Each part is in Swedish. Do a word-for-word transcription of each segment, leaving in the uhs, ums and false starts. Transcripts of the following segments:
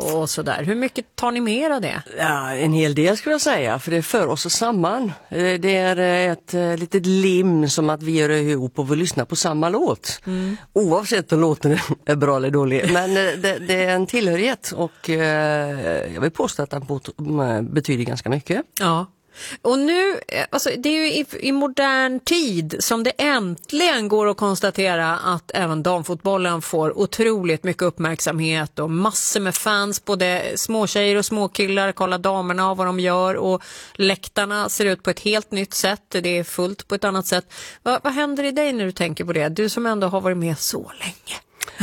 och sådär. Hur mycket tar ni med av det? Ja, en hel del skulle jag säga, för det för oss samman. Det är ett litet lim som att vi gör ihop och vi lyssnar på samma låt. Mm. Oavsett om låten är bra eller dålig. Men det, det är en tillhörighet och jag vill påstå att den betyder ganska mycket. Ja. Och nu, alltså det är ju i, i modern tid som det äntligen går att konstatera att även damfotbollen får otroligt mycket uppmärksamhet och massor med fans, både småtjejer och småkillar kollar damerna av vad de gör och läktarna ser ut på ett helt nytt sätt, det är fullt på ett annat sätt. Va, vad händer i dig när du tänker på det? Du som ändå har varit med så länge.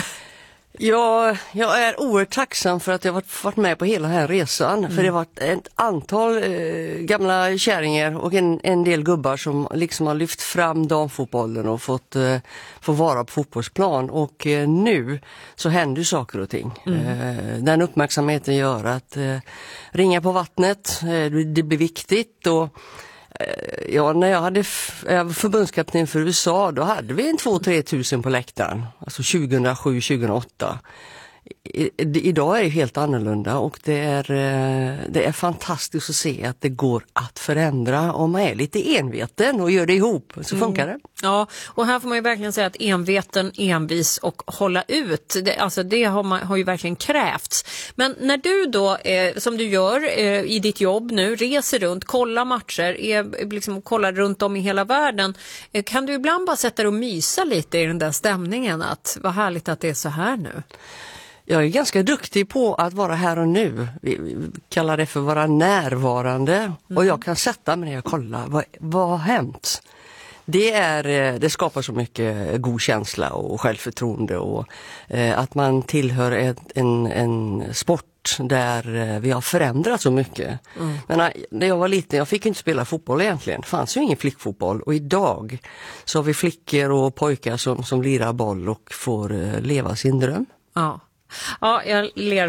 Ja, jag är oerhört tacksam för att jag varit, varit med på hela den här resan. Mm. För det har varit ett antal eh, gamla kärringar och en, en del gubbar som liksom har lyft fram damfotbollen och fått eh, få vara på fotbollsplan. Och eh, nu så händer saker och ting. Mm. Eh, den uppmärksamheten gör att eh, ringa på vattnet, eh, det blir viktigt. Och ja, när jag hade f- jag var förbundskapten för U S A, då hade vi en två till tre tusen på läktaren. Alltså tjugohundrasju tjugohundraåtta. I, i, idag är det helt annorlunda och det är, det är fantastiskt att se att det går att förändra om man är lite enveten och gör det ihop, så funkar det. Mm. Ja, och här får man ju verkligen säga att enveten, envis och hålla ut, det, alltså det har, man, har ju verkligen krävts. Men när du då, eh, som du gör eh, i ditt jobb nu, reser runt, kollar matcher, är, liksom, kollar runt om i hela världen, eh, kan du ibland bara sätta dig och mysa lite i den där stämningen, att vad härligt att det är så här nu? Jag är ganska duktig på att vara här och nu. Vi kallar det för att vara närvarande. Mm. Och jag kan sätta mig när jag kollar. Vad, vad har hänt? Det, är, det skapar så mycket god känsla och självförtroende. Och eh, att man tillhör ett, en, en sport där vi har förändrat så mycket. Mm. Men när jag var liten, jag fick inte spela fotboll egentligen. Det fanns ju ingen flickfotboll. Och idag så har vi flickor och pojkar som, som lirar boll och får eh, leva sin dröm. Ja. Ja, jag ler